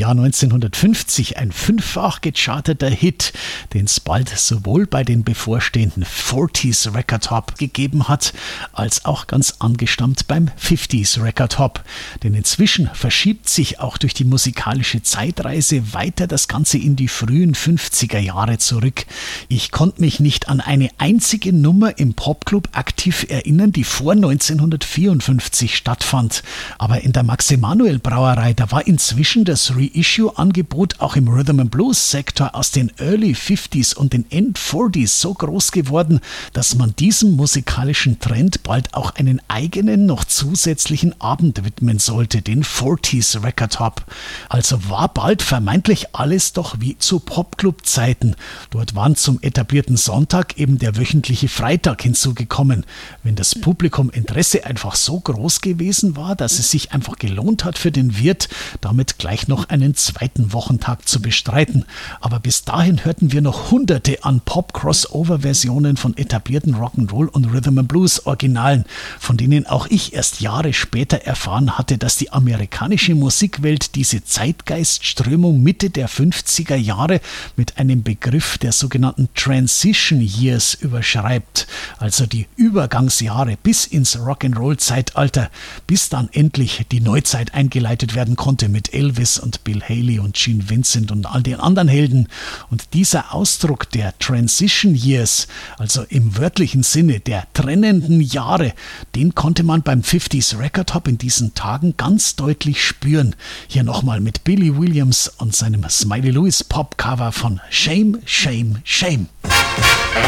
Jahr 1950 ein 5-fach gecharteter Hit, den es bald sowohl bei den bevorstehenden 40s Record Hop gegeben hat, als auch ganz angestammt beim 50s Record Hop. Denn inzwischen verschiebt sich auch durch die musikalische Zeitreise weiter das Ganze in die frühen 50er Jahre zurück. Ich konnte mich nicht an eine einzige Nummer im Popclub aktiv erinnern, die vor 1954 stattfand. Aber in der Max-Emanuel Brauerei, da war inzwischen das Reissue-Angebot auch im Rhythm-and-Blues-Sektor aus den Early 50s und den End 40s so groß geworden, dass man diesem musikalischen Trend bald auch einen eigenen, noch zusätzlichen Abend widmen sollte, den 40s Record Hop. Also war bald vermeintlich alles doch wie zu Popclub-Zeiten. Dort waren zum etablierten Sonntag eben der wöchentliche Freitag hinzugekommen. Wenn das Publikum Interesse einfach so groß gewesen war, dass es sich einfach gelohnt hat für den Wirt, damit gleich noch einen zweiten Wochentag zu bestreiten. Aber bis dahin hörten wir noch hunderte an Pop-Crossover-Versionen von etablierten Rock'n'Roll und Rhythm-and-Blues-Originalen, von denen auch ich erst Jahre später erfahren hatte, dass die amerikanische Musikwelt diese Zeitgeistströmung Mitte der 50er Jahre mit einem Begriff der sogenannten Transition Years überschreibt, also die Übergangsjahre bis ins Rock'n'Roll-Zeitalter, bis dann endlich die Neuzeit eingeleitet werden konnte mit Elvis und Bill Haley und Gene Vincent und all den anderen Helden. Und dieser Ausdruck der Transition Years, also im wörtlichen Sinne der trennenden Jahre, den konnte man beim 50s Record Hop in diesen Tagen ganz deutlich spüren. Hier nochmal mit Billy Williams und seinem Smiley Lewis Pop-Cover von Shame, Shame, Shame.